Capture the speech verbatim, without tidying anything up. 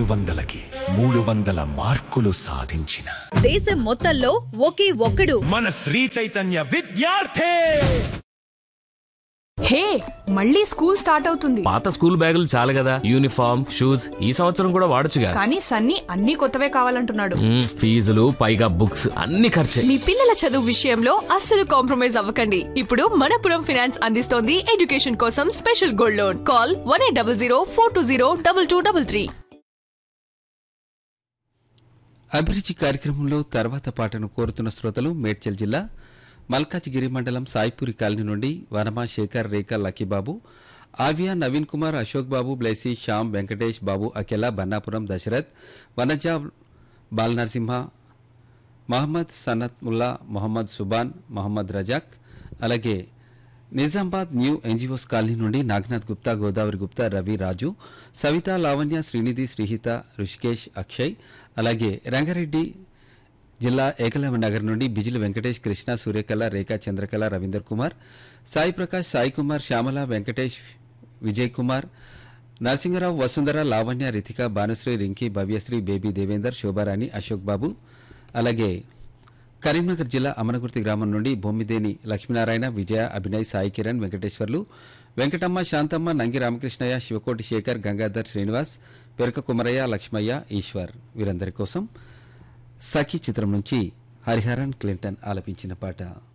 వందలకి మూడు వందల మార్కులు సాధించిన దేశం మొత్తంలో ఒకే ఒక్కడు మన శ్రీ చైతన్య విద్యార్థి. హే, మళ్ళీ స్కూల్ స్టార్ట్ అవుతుంది. పాత స్కూల్ బ్యాగులు చాలు కదా, యూనిఫామ్ షూస్ ఈ సంవత్సరం కూడా వాడొచ్చుగా. కానీ సన్నీ అన్ని కొత్తవే కావాలంటున్నాడు. ఫీజులు పైగా బుక్స్ అన్ని ఖర్చే. మీ పిల్లల చదువు విషయంలో అస్సలు కాంప్రమైజ్ అవ్వకండి. ఇప్పుడు మనపురం ఫైనాన్స్ అందిస్తోంది ఎడ్యుకేషన్ కోసం special gold loan. Call one eight double zero four two zero double two double three. అభిరుచి కార్యక్రమంలో తర్వాత పాటను కోరుతున్న శ్రోతలు మేడ్చల్ జిల్లా మల్కాజిగిరి మండలం సాయిపూరి కాలనీ నుండి వనమా శేఖర్ రేఖా లక్కీబాబు, ఆవియా నవీన్ కుమార్, అశోక్ బాబు, బ్లైసీ, శ్యామ్, వెంకటేష్ బాబు, అఖిల, బన్నాపురం దశరథ్, వనజా, బాల్ నరసింహ, మహమ్మద్ సనత్ ముల్లా, మొహమ్మద్ సుబాన్, మొహమ్మద్ రజాక్, అలాగే నిజామాబాద్ న్యూ ఎన్జిఓస్ కాలనీ నుండి నాగనాథ్ గుప్తా, గోదావరి గుప్తా, రవి, రాజు, సవిత, లావణ్య, శ్రీనిధి, శ్రీహిత, ఋషికేష్, అక్షయ్, అలాగే రంగారెడ్డి జిల్లా ఏకలవ్య నగర్ నుండి బిజిలి వెంకటేష్, కృష్ణ, సూర్యకళ, రేఖా, చంద్రకళ, రవీందర్ కుమార్, సాయి ప్రకాష్, సాయి కుమార్, శ్యామల, వెంకటేష్, విజయ్ కుమార్, నరసింహరావు, వసుంధర, లావణ్య, రితిక, భానుశ్రీ, రింకీ, భవ్యశ్రీ, బేబీ దేవేందర్, శోభారాణి, అశోక్ బాబు, అలాగే కరీంనగర్ జిల్లా అమనగుర్తి గ్రామం నుండి భూమిదేని లక్ష్మీనారాయణ, విజయ, అభినయ్, సాయి కిరణ్, వెంకటేశ్వర్లు, వెంకటమ్మ, శాంతమ్మ, నంగి రామకృష్ణయ్య, శివకోటి శేఖర్, గంగాధర్, శ్రీనివాస్, పెరక కుమరయ్య, లక్ష్మయ్య, ఈశ్వర్ వీరందరి కోసం సఖీ చిత్రం నుంచి హరిహరన్ క్లింటన్ ఆలపించిన పాట.